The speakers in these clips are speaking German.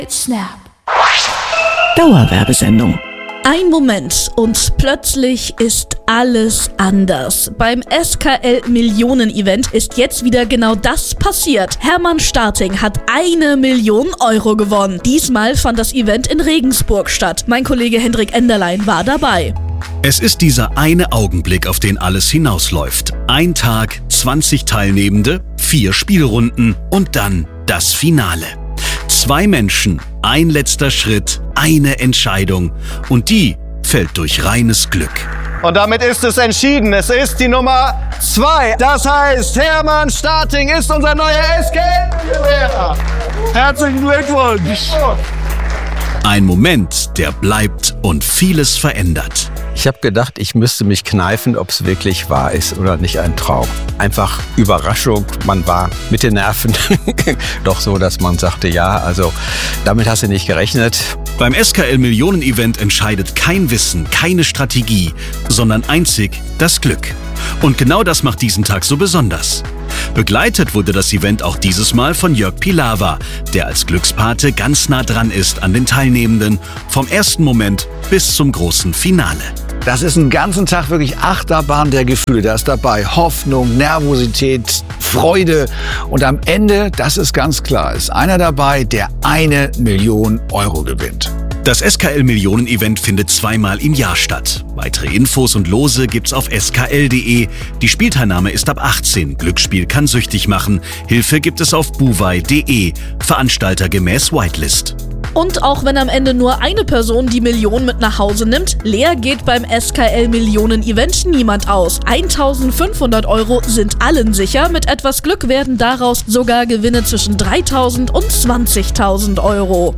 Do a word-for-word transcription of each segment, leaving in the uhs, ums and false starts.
Snap. Dauerwerbesendung. Ein Moment und plötzlich ist alles anders. Beim S K L-Millionen-Event ist jetzt wieder genau das passiert. Hermann Starting hat eine Million Euro gewonnen. Diesmal fand das Event in Regensburg statt. Mein Kollege Hendrik Enderlein war dabei. Es ist dieser eine Augenblick, auf den alles hinausläuft. Ein Tag, zwanzig Teilnehmende, vier Spielrunden und dann das Finale. Zwei Menschen, ein letzter Schritt, eine Entscheidung und die fällt durch reines Glück. Und damit ist es entschieden. Es ist die Nummer zwei. Das heißt, Hermann Starting ist unser neuer S K L-Millionär. Herzlichen Glückwunsch. Ein Moment, der bleibt und vieles verändert. Ich habe gedacht, ich müsste mich kneifen, ob es wirklich wahr ist oder nicht ein Traum. Einfach Überraschung, man war mit den Nerven doch so, dass man sagte, ja, also damit hast du nicht gerechnet. Beim S K L-Millionen-Event entscheidet kein Wissen, keine Strategie, sondern einzig das Glück. Und genau das macht diesen Tag so besonders. Begleitet wurde das Event auch dieses Mal von Jörg Pilawa, der als Glückspate ganz nah dran ist an den Teilnehmenden, vom ersten Moment bis zum großen Finale. Das ist einen ganzen Tag wirklich Achterbahn der Gefühle. Da ist dabei Hoffnung, Nervosität, Freude und am Ende, das ist ganz klar, ist einer dabei, der eine Million Euro gewinnt. Das S K L-Millionen-Event findet zweimal im Jahr statt. Weitere Infos und Lose gibt's auf s k l punkt d e. Die Spielteilnahme ist ab achtzehn. Glücksspiel kann süchtig machen. Hilfe gibt es auf buwei punkt d e. Veranstalter gemäß Whitelist. Und auch wenn am Ende nur eine Person die Million mit nach Hause nimmt, leer geht beim S K L-Millionen-Event niemand aus. eintausendfünfhundert Euro sind allen sicher. Mit etwas Glück werden daraus sogar Gewinne zwischen dreitausend und zwanzigtausend Euro.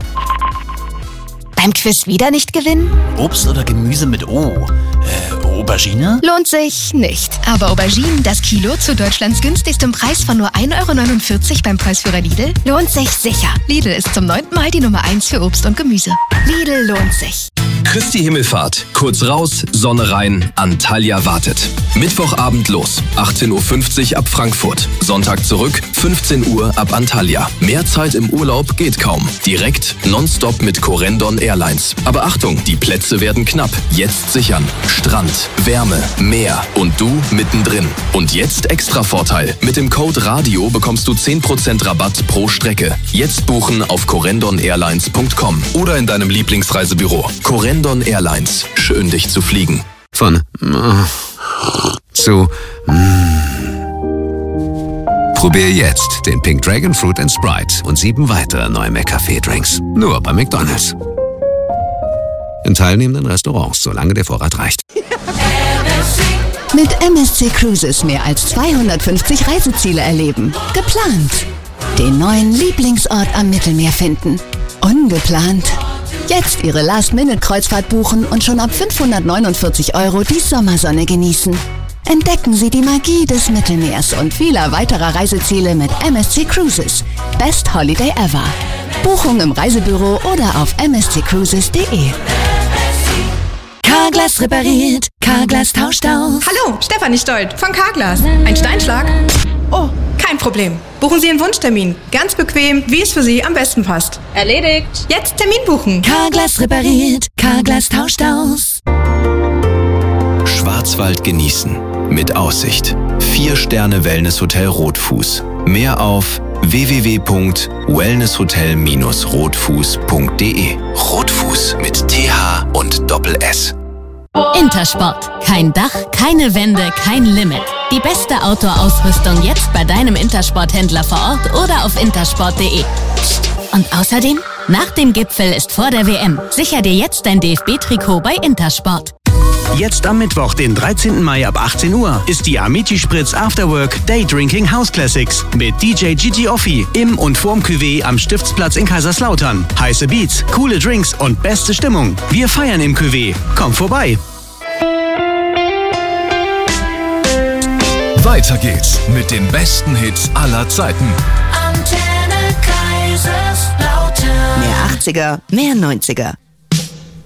Beim Quiz wieder nicht gewinnen? Obst oder Gemüse mit O? Äh, Aubergine? Lohnt sich nicht. Aber Auberginen, das Kilo zu Deutschlands günstigstem Preis von nur ein Euro neunundvierzig beim Preisführer Lidl, lohnt sich sicher. Lidl ist zum neunten Mal die Nummer eins für Obst und Gemüse. Lidl lohnt sich. Christi Himmelfahrt. Kurz raus, Sonne rein, Antalya wartet. Mittwochabend los, achtzehn Uhr fünfzig ab Frankfurt. Sonntag zurück, fünfzehn Uhr ab Antalya. Mehr Zeit im Urlaub geht kaum. Direkt, nonstop mit Corendon Airlines. Aber Achtung, die Plätze werden knapp. Jetzt sichern. Strand, Wärme, Meer und du mittendrin. Und jetzt extra Vorteil. Mit dem Code RADIO bekommst du zehn Prozent Rabatt pro Strecke. Jetzt buchen auf corendon airlines punkt com oder in deinem Lieblingsreisebüro. Corendon Airlines. Schön, dich zu fliegen. Von zu Probier jetzt den Pink Dragon Fruit and Sprite und sieben weitere neue McCafé-Drinks. Nur bei McDonald's. In teilnehmenden Restaurants, solange der Vorrat reicht. Mit M S C Cruises mehr als zweihundertfünfzig Reiseziele erleben. Geplant. Den neuen Lieblingsort am Mittelmeer finden. Ungeplant. Jetzt Ihre Last-Minute-Kreuzfahrt buchen und schon ab fünfhundertneunundvierzig Euro die Sommersonne genießen. Entdecken Sie die Magie des Mittelmeers und vieler weiterer Reiseziele mit M S C Cruises. Best Holiday ever. Buchung im Reisebüro oder auf m s c cruises punkt d e. Carglass repariert, Carglass tauscht auf. Hallo, Stefanie Stolt von Carglass. Ein Steinschlag? Oh, kein Problem. Buchen Sie Ihren Wunschtermin. Ganz bequem, wie es für Sie am besten passt. Erledigt. Jetzt Termin buchen. Carglass repariert, Carglass tauscht aus. Schwarzwald genießen. Mit Aussicht. Vier Sterne Wellnesshotel Rotfuß. Mehr auf w w w punkt wellnesshotel Bindestrich rotfuß punkt d e. Rotfuß mit T H und Doppel S. Intersport. Kein Dach, keine Wände, kein Limit. Die beste Outdoor-Ausrüstung jetzt bei deinem Intersport-Händler vor Ort oder auf intersport punkt d e. Und außerdem, nach dem Gipfel ist vor der W M. Sicher dir jetzt dein D F B-Trikot bei Intersport. Jetzt am Mittwoch, den dreizehnten Mai ab achtzehn Uhr, ist die Amici Spritz Afterwork Day Drinking House Classics mit D J Gigi Offi im und vorm Cuvée am Stiftsplatz in Kaiserslautern. Heiße Beats, coole Drinks und beste Stimmung. Wir feiern im Cuvée. Komm vorbei. Weiter geht's mit den besten Hits aller Zeiten. Antenne Kaiserslautern. Mehr achtziger, mehr neunziger.